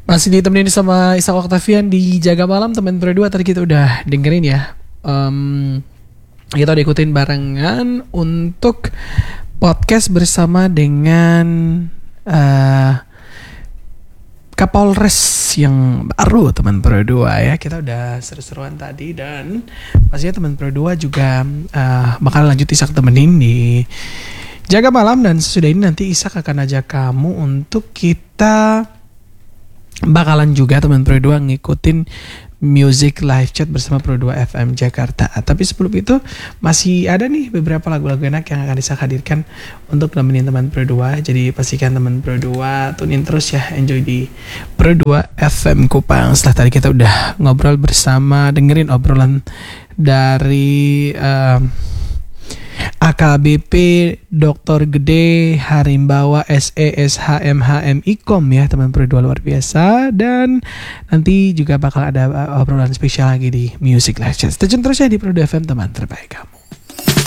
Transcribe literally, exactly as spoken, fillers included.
Masih ditemenin sama Ishak Octavian di Jaga Malam teman Pro dua. Tadi kita udah dengerin ya, um, kita udah ikutin barengan untuk podcast bersama dengan uh, Kapolres yang baru teman Pro dua ya. Kita udah seru-seruan tadi dan pastinya teman Pro dua juga uh, bakal lanjut Ishak temenin di Jaga Malam. Dan sesudah ini nanti Ishak akan ajak kamu untuk kita bakalan juga teman Pro dua ngikutin music live chat bersama Pro dua F M Jakarta. Tapi sebelum itu masih ada nih beberapa lagu-lagu enak yang akan Ishak hadirkan untuk nemenin teman Pro dua. Jadi pastikan teman Pro dua tunin terus ya, enjoy di Pro dua F M Kupang. Setelah tadi kita udah ngobrol bersama, dengerin obrolan dari uh, A K B P Doktor Gede Harimbawa S E S H M H M Ikom ya teman Pro dua, luar biasa. Dan nanti juga bakal ada obrolan spesial lagi di Music Live Chat. Stay tune terus ya di Pro dua F M teman terbaik kamu.